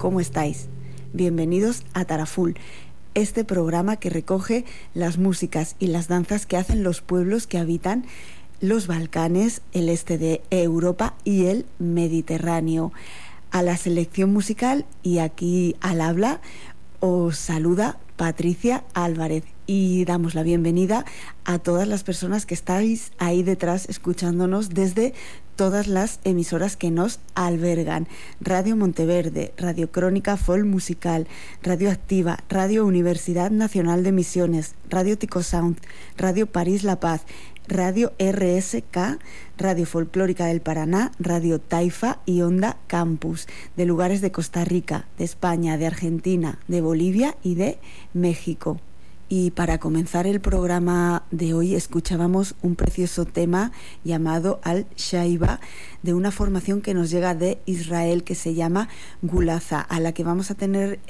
¿cómo estáis? Bienvenidos a Taraful, este programa que recoge las músicas y las danzas que hacen los pueblos que habitan los Balcanes, el este de Europa y el Mediterráneo. A la selección musical y aquí al habla os saluda Patricia Álvarez y damos la bienvenida a todas las personas que estáis ahí detrás escuchándonos desde todas las emisoras que nos albergan: Radio Monteverde, Radio Crónica Folk Musical, Radio Activa, Radio Universidad Nacional de Misiones, Radio Tico Sound, Radio París La Paz, Radio RSK, Radio Folclórica del Paraná, Radio Taifa y Onda Campus, de lugares de Costa Rica, de España, de Argentina, de Bolivia y de México. Y para comenzar el programa de hoy escuchábamos un precioso tema llamado Al-Shaiba, de una formación que nos llega de Israel que se llama Gulaza, a la que vamos a tener